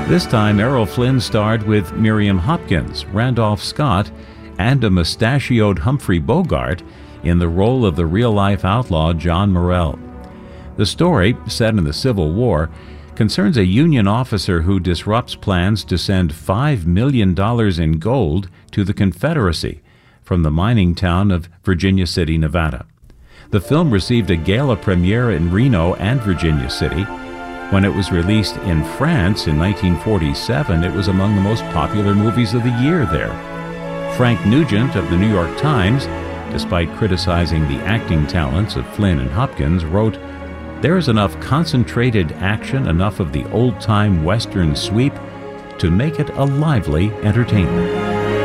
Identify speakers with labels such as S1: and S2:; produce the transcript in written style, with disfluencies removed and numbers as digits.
S1: This time, Errol Flynn starred with Miriam Hopkins, Randolph Scott, and a mustachioed Humphrey Bogart in the role of the real-life outlaw John Morrell. The story, set in the Civil War, concerns a Union officer who disrupts plans to send $5 million in gold to the Confederacy from the mining town of Virginia City, Nevada. The film received a gala premiere in Reno and Virginia City. When it was released in France in 1947, it was among the most popular movies of the year there. Frank Nugent of the New York Times, despite criticizing the acting talents of Flynn and Hopkins, wrote, "There is enough concentrated action, enough of the old-time Western sweep to make it a lively entertainment."